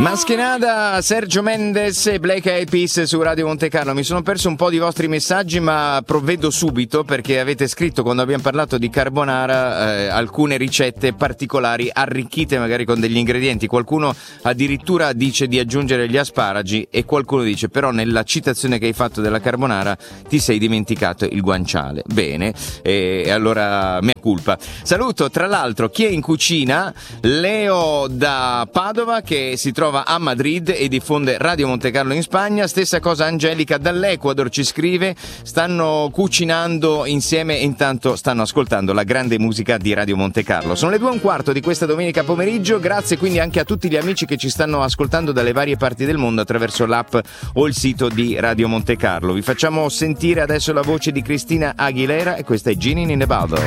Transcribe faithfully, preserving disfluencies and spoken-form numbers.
Maschinada, Sergio Mendes e Black Eyed Peas su Radio Monte Carlo. Mi sono perso un po' di vostri messaggi, ma provvedo subito perché avete scritto, quando abbiamo parlato di carbonara, eh, alcune ricette particolari arricchite magari con degli ingredienti. Qualcuno addirittura dice di aggiungere gli asparagi e qualcuno dice però nella citazione che hai fatto della carbonara ti sei dimenticato il guanciale. Bene, e allora mea culpa. Saluto tra l'altro chi è in cucina, Leo da Padova che si trova a Madrid e diffonde Radio Monte Carlo in Spagna. Stessa cosa Angelica dall'Ecuador ci scrive: stanno cucinando insieme e intanto stanno ascoltando la grande musica di Radio Monte Carlo. Sono le due e un quarto di questa domenica pomeriggio. Grazie quindi anche a tutti gli amici che ci stanno ascoltando dalle varie parti del mondo attraverso l'app o il sito di Radio Monte Carlo. Vi facciamo sentire adesso la voce di Cristina Aguilera e questa è Genie in the Bottle.